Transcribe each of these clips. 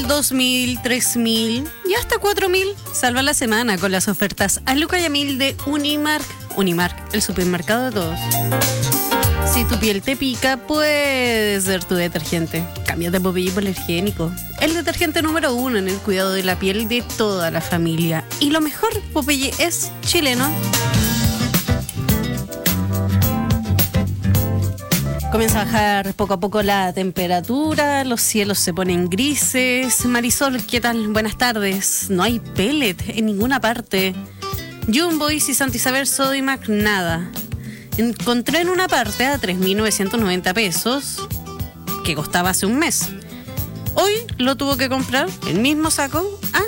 2.000, 3.000 y hasta 4.000. Salva la semana con las ofertas a Luca y a Mil de Unimark. Unimark, el supermercado de todos. Si tu piel te pica, puede ser tu detergente. Cámbiate a Popeye hipoalergénico. El detergente número 1 en el cuidado de la piel de toda la familia. Y lo mejor, Popeye es chileno. Comienza a bajar poco a poco la temperatura, los cielos se ponen grises. Marisol, ¿qué tal? Buenas tardes. No hay pellet en ninguna parte. Jumbo y Santa Isabel Sodimac, nada. Encontré en una parte a 3.990 pesos, que costaba hace un mes. Hoy lo tuvo que comprar, el mismo saco, a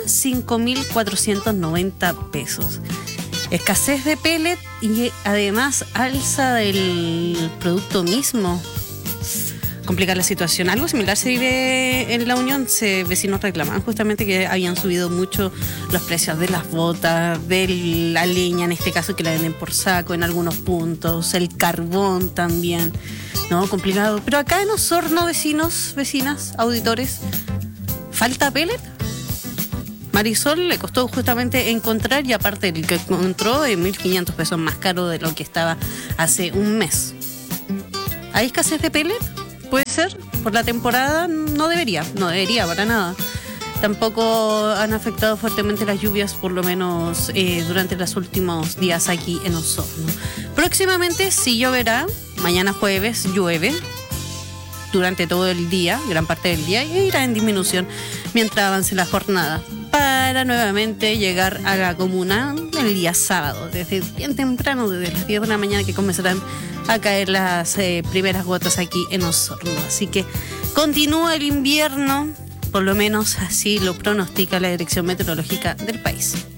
5.490 pesos. Escasez de pellet y además alza del producto mismo. Complica la situación. Algo similar se vive en La Unión. Vecinos reclamaban justamente que habían subido mucho los precios de las botas, de la leña, en este caso, que la venden por saco en algunos puntos, el carbón también, ¿no? Complicado. Pero acá en Osorno, vecinos, vecinas, auditores, ¿falta pellet? Marisol le costó justamente encontrar, y aparte el que encontró en 1.500 pesos más caro de lo que estaba hace un mes. ¿Hay escasez de pellet? Puede ser, por la temporada no debería para nada. Tampoco han afectado fuertemente las lluvias, por lo menos durante los últimos días aquí en Osorno. Próximamente sí lloverá, mañana jueves llueve durante todo el día, gran parte del día, y irá en disminución mientras avance la jornada, para nuevamente llegar a la comuna el día sábado, desde bien temprano, desde las 10 de la mañana, que comenzarán a caer las primeras gotas aquí en Osorno. Así que continúa el invierno, por lo menos así lo pronostica la Dirección Meteorológica del país.